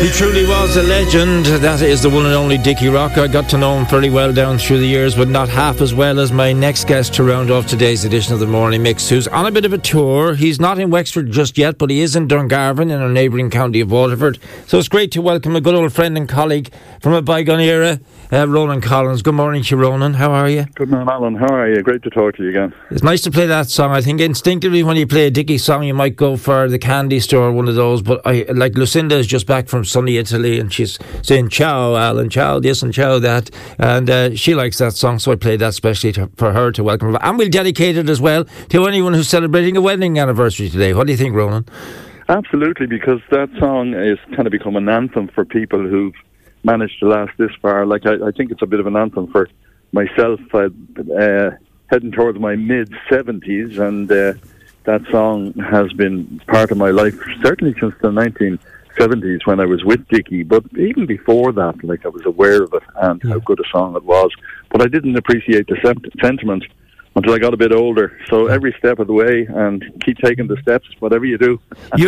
He truly was a legend. That is the one and only Dickie Rock. I got to know him fairly well down through the years, but not half as well as my next guest to round off today's edition of the Morning Mix, who's on a bit of a tour. He's not in Wexford just yet, but he is in Dungarvan in our neighbouring county of Waterford. So it's great to welcome a good old friend and colleague from a bygone era, Ronan Collins. Good morning to you, Ronan. How are you? Good morning, Alan. How are you? Great to talk to you again. It's nice to play that song. I think instinctively when you play a Dickie song, you might go for the Candy Store, one of those. But like Lucinda is just back from sunny Italy, and she's saying ciao Alan, ciao this and ciao that, and she likes that song, so I played that especially for her to welcome her. And we'll dedicate it as well to anyone who's celebrating a wedding anniversary today. What do you think, Ronan? Absolutely, because that song is kind of become an anthem for people who've managed to last this far. Like I think it's a bit of an anthem for myself. Heading towards my mid-70s, and that song has been part of my life certainly since the 1970s when I was with Dickie, but even before that, like, I was aware of it and how good a song it was, but I didn't appreciate the sentiment until I got a bit older. So every step of the way, and keep taking the steps, whatever you do.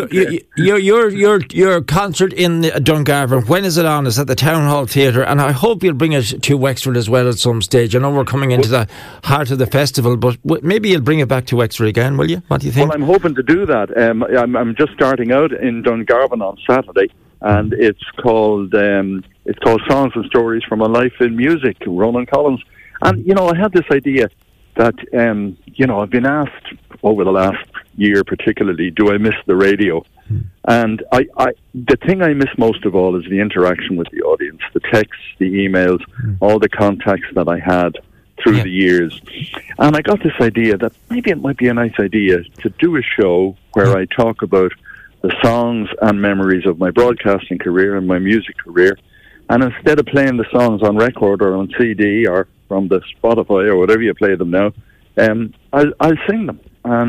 Your concert in Dungarvan, when is it on? It's at the Town Hall Theatre, and I hope you'll bring it to Wexford as well at some stage. I know we're coming into the heart of the festival, but maybe you'll bring it back to Wexford again, will you? What do you think? Well, I'm hoping to do that. I'm just starting out in Dungarvan on Saturday, and it's called Songs and Stories from a Life in Music, Ronan Collins. And, you know, I had this idea that, I've been asked over the last year particularly, do I miss the radio? And the thing I miss most of all is the interaction with the audience, the texts, the emails, all the contacts that I had through the years. And I got this idea that maybe it might be a nice idea to do a show where I talk about the songs and memories of my broadcasting career and my music career. And instead of playing the songs on record or on CD or from the Spotify or whatever you play them now, I'll sing them,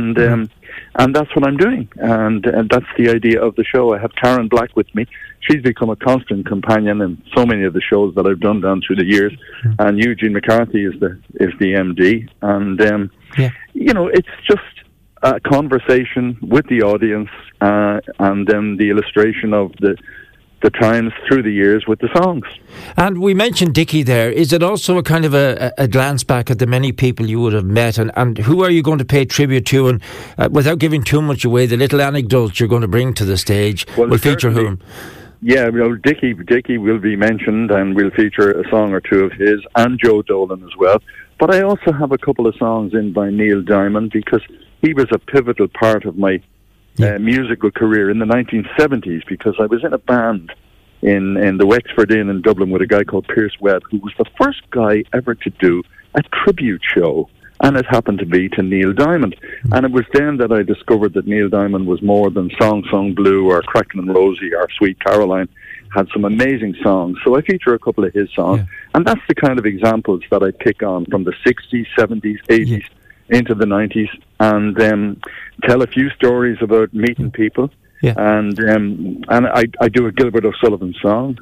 and that's what I'm doing, and that's the idea of the show. I have Karen Black with me. She's become a constant companion in so many of the shows that I've done down through the years, and Eugene McCarthy is the MD, and it's just a conversation with the audience, and then the illustration of the times through the years with the songs. And we mentioned Dickie there. Is it also a kind of a glance back at the many people you would have met, and who are you going to pay tribute to, and without giving too much away, the little anecdotes you're going to bring to the stage will feature whom? Yeah, Dickie will be mentioned, and we'll feature a song or two of his, and Joe Dolan as well. But I also have a couple of songs in by Neil Diamond, because he was a pivotal part of my musical career in the 1970s, because I was in a band in the Wexford Inn in Dublin with a guy called Pierce Webb, who was the first guy ever to do a tribute show, and it happened to be to Neil Diamond. And it was then that I discovered that Neil Diamond was more than Song Sung Blue or Cracklin' Rosie or Sweet Caroline, had some amazing songs. So I feature a couple of his songs, and that's the kind of examples that I pick on from the 60s, 70s, 80s, into the 90s, and tell a few stories about meeting people. And I do a Gilbert O'Sullivan song,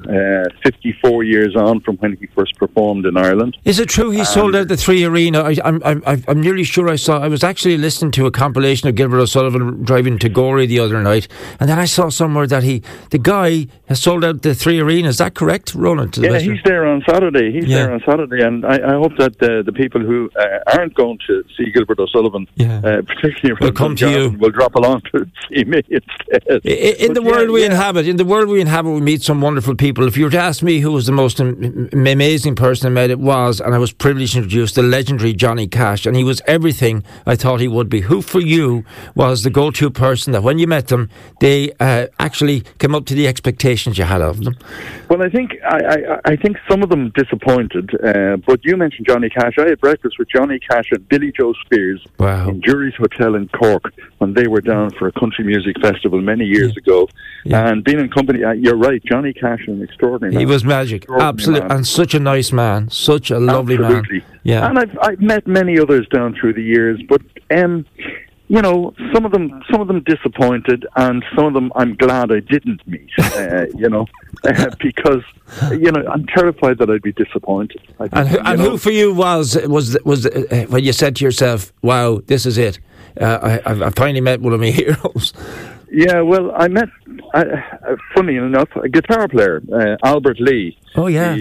54 years on from when he first performed in Ireland. Is it true he sold out the Three Arena? I'm nearly sure I was actually listening to a compilation of Gilbert O'Sullivan driving to Gorey the other night, and then I saw somewhere that the guy has sold out the Three Arena. Is that correct, Roland? He's there on Saturday. There on Saturday, and I hope that the people who aren't going to see Gilbert O'Sullivan, particularly will come to you, will drop along to see me instead. In the world we inhabit, we meet some wonderful people. If you were to ask me who was the most amazing person I met, it was, and I was privileged to introduce, the legendary Johnny Cash, and he was everything I thought he would be. Who for you was the go-to person that when you met them, they actually came up to the expectations you had of them? Well, I think some of them disappointed, but you mentioned Johnny Cash. I had breakfast with Johnny Cash and Billy Joe Spears in Jury's Hotel in Cork when they were down for a country music festival many years ago, and being in company, you're right, Johnny Cash, an extraordinary man. He was magic, absolutely, and such a nice man, such a lovely man. Yeah, and I've met many others down through the years, but some of them disappointed, and some of them I'm glad I didn't meet. Because I'm terrified that I'd be disappointed. Who for you was when you said to yourself, "Wow, this is it. I finally met one of my heroes." Yeah, well, I met, funny enough, a guitar player, Albert Lee. Oh, yeah.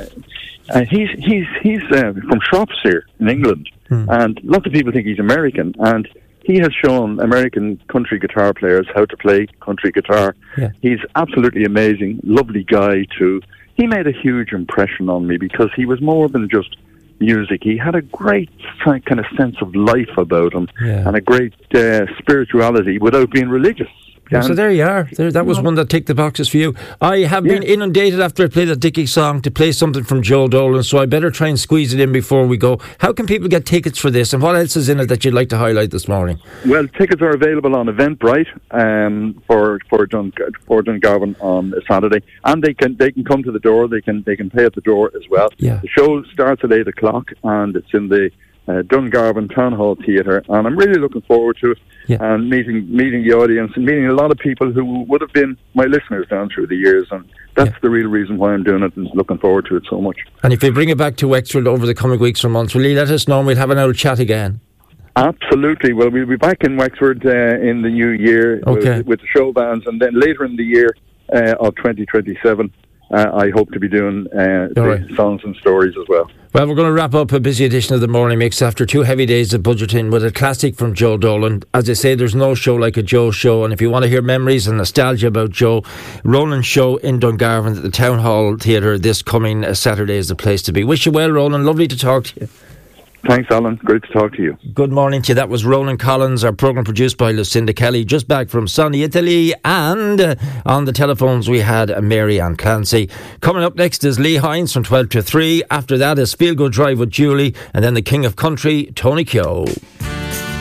He's from Shropshire in England, and lots of people think he's American, and he has shown American country guitar players how to play country guitar. Yeah. He's absolutely amazing, lovely guy too. He made a huge impression on me because he was more than just music. He had a great kind of sense of life about him, and a great spirituality without being religious. So there you are. That was one that ticked the boxes for you. I have been inundated after I played that Dickie song to play something from Joe Dolan, so I better try and squeeze it in before we go. How can people get tickets for this, and what else is in it that you'd like to highlight this morning? Well, tickets are available on Eventbrite for Dungarvan on Saturday, and they can come to the door. They can pay at the door as well. Yeah. The show starts at 8:00, and it's in the Dungarvan Town Hall Theatre, and I'm really looking forward to it. And meeting the audience and meeting a lot of people who would have been my listeners down through the years, and that's the real reason why I'm doing it and looking forward to it so much. And if you bring it back to Wexford over the coming weeks or months, will you let us know and we'll have an old chat again? Absolutely. Well, we'll be back in Wexford in the new year with the show bands, and then later in the year of 2027 I hope to be doing the songs and stories as well. Well, we're going to wrap up a busy edition of the Morning Mix after 2 heavy days of budgeting with a classic from Joe Dolan. As I say, there's no show like a Joe show, and if you want to hear memories and nostalgia about Joe, Roland's show in Dungarvan at the Town Hall Theatre this coming Saturday is the place to be. Wish you well, Roland. Lovely to talk to you. Thanks, Alan. Great to talk to you. Good morning to you. That was Roland Collins, our programme produced by Lucinda Kelly, just back from sunny Italy. And on the telephones we had Mary Ann Clancy. Coming up next is Lee Hines from 12 to 3. After that is Feel Good Drive with Julie. And then the King of Country, Tony Keogh.